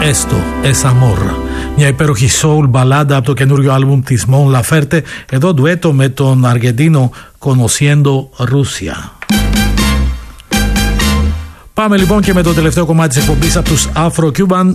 Esto es amor. Μια υπέροχη soul μπαλάντα από το καινούριο άλμπουμ της Mon Laferte, εδώ ντουέτο με τον Αργεντίνο Conociendo Rusia. Πάμε λοιπόν και με το τελευταίο κομμάτι της εκπομπής από τους Afro Cuban,